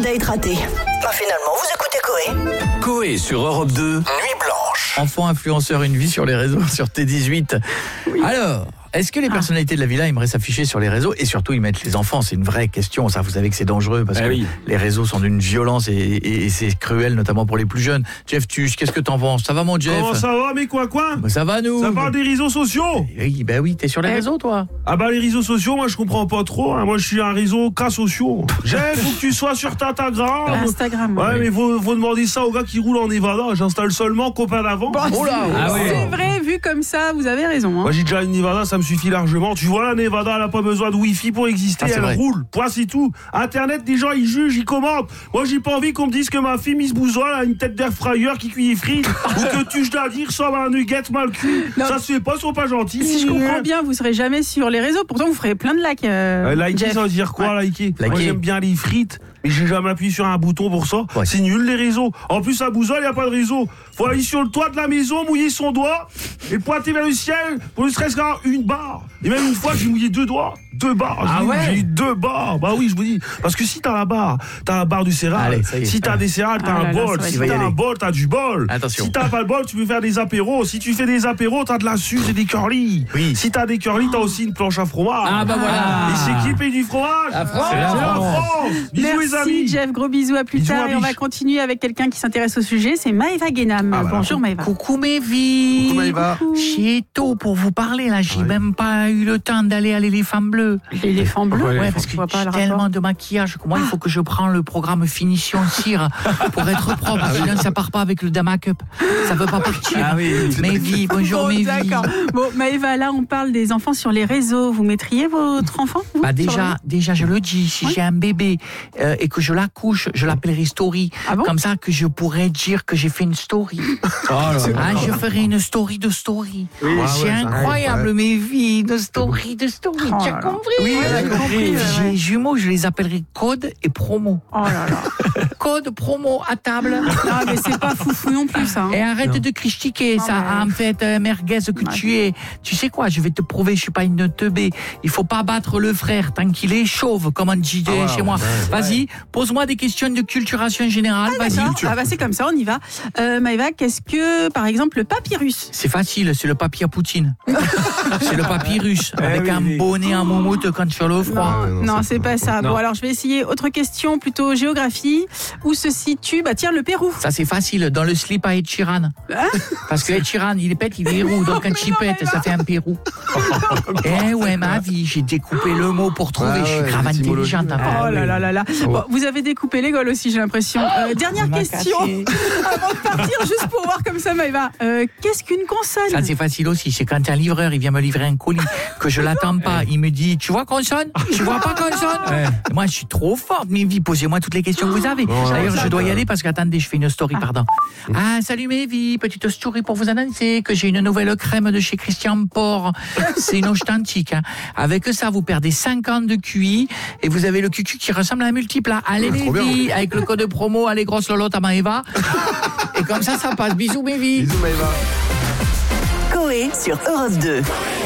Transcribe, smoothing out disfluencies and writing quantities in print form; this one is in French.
date raté. Finalement, vous écoutez Coé. Coé sur Europe 2, Nuit Blanche. Enfant influenceur, une vie sur les réseaux, sur T18. Oui. Alors, est-ce que les personnalités de la villa aimeraient s'afficher sur les réseaux et surtout y mettre les enfants? C'est une vraie question. Ça, vous savez que c'est dangereux parce que les réseaux sont d'une violence et c'est cruel, notamment pour les plus jeunes. Jeff Tuch, qu'est-ce que t'en penses? Ça va, mon Jeff? Comment ça va, mais quoi Ça va, nous. Ça parle des réseaux sociaux. Oui, t'es sur les réseaux, toi? Ah bah, les réseaux sociaux, moi, je comprends pas trop. Hein. Moi, je suis un réseau cas sociaux. Jeff, faut que tu sois sur Instagram. Ouais, mais faut demander ça aux gars qui roulent en Nevada. J'installe seulement copain d'avant. Bon, c'est vrai, vu comme ça, vous avez raison. Hein. Moi, j'ai déjà une Nevada, ça me suffit largement. Tu vois, la Nevada, elle a pas besoin de Wi-Fi pour exister, elle roule. Point, c'est tout. Internet, des gens, ils jugent, ils commentent. Moi, j'ai pas envie qu'on me dise que ma fille Miss Bouzoil a une tête d'air fryer qui cuit les frites ou que tu je dois dire ressemble à un nugget mal cuit. Non. Ça se fait pas, ils sont pas gentils. Si je comprends bien, vous serez jamais sur les réseaux. Pourtant, vous ferez plein de likes. Liker, Jeff. ça veut dire quoi, liker? Moi, j'aime bien les frites. Mais j'ai jamais appuyé sur un bouton pour ça. Ouais. C'est nul les réseaux. En plus à Bouzoil, il n'y a pas de réseau. Faut aller sur le toit de la maison, mouiller son doigt et pointer vers le ciel pour ne serait-ce qu'une barre. Et même une fois, j'ai mouillé 2 doigts. 2 barres. J'ai eu 2 barres. Bah oui, je vous dis. Parce que si t'as la barre du céréal. Si t'as des céréales, t'as un bol. Si t'as un bol, t'as du bol. Attention. Si t'as pas le bol, tu peux faire des apéros. Si tu fais des apéros, t'as de la suze et des curly. Oui. Si t'as des curly, t'as aussi une planche à fromage. Ah bah voilà. Et c'est qui paye du fromage? La France. C'est la France. Bisous les amis. Merci Jeff, gros bisous, à plus tard. Et on va continuer avec quelqu'un qui s'intéresse au sujet, c'est Maëva Guénam. Bonjour Maëva. Coucou mes vies. Coucou Maëva. J'ai tôt pour vous parler là, j'ai même pas eu le temps d'aller à l'éléphant bleu. L'éléphant bleu? Ouais, parce que j'ai tellement de maquillage que moi il faut que je prenne le programme Finition Cire pour être propre. Sinon ça part pas avec le Damac Up. Ça veut pas partir. Mes vies, bonjour mes vies. D'accord. Bon Maëva, là on parle des enfants sur les réseaux. Vous mettriez votre enfant? Bah déjà je le dis, si j'ai un bébé et que je l'accouche, je l'appellerai Story. Ah bon? Comme ça que je pourrais dire que j'ai fait une story. Je ferai une story de story. Oui, c'est incroyable mes vies, de story. Tu as compris? Oui, J'ai jumeaux, je les appellerai Code et Promo. Oh là là. Code, Promo, à table. Ah mais c'est pas foufou non plus ça. Hein. Et arrête de critiquer ça, en fait, merguez que tu es. Tu sais quoi, je vais te prouver, je suis pas une teubée. Il faut pas battre le frère tant qu'il est chauve, comme on dit chez moi. Vas-y, pose-moi des questions de culturation générale. Vas-y. C'est comme ça, on y va. Maëva, qu'est-ce que, par exemple, le papyrus? C'est facile, c'est le papier à Poutine. C'est le papyrus, avec un bonnet en moumoute quand tu as le froid. Non, c'est pas ça. Bon, alors je vais essayer autre question, plutôt géographie. Où se situe, le Pérou? Ça c'est facile, dans le slip à Ed Sheeran. Parce que Ed Sheeran, il pète, il est roux, donc quand il pète, ça fait un Pérou. Ma vie, j'ai découpé le mot pour trouver, je suis grave intelligente. Oh là là. Bon, vous avez découpé les gaules aussi, j'ai l'impression. Dernière question, avant de partir, juste pour voir comme ça, Maëva. Qu'est-ce qu'une consonne? Ça c'est facile aussi, c'est quand un livreur, il vient me livrer un colis, que je l'attends pas, il me dit, tu vois consonne? Tu vois pas consonne? Moi je suis trop forte, mes vies, posez-moi toutes les questions que vous avez. D'ailleurs, je dois y aller parce qu'attendez, je fais une story, pardon. Salut mes vies, petite story pour vous annoncer que j'ai une nouvelle crème de chez Christian Port. C'est une authentique. Hein. Avec ça, vous perdez 5 ans de QI et vous avez le QQ qui ressemble à un multiple. Allez les vies, avec le code promo, allez grosse lolotte à Maëva. Et comme ça passe. Bisous mes vies. Bisous Maëva. Coé sur Europe 2.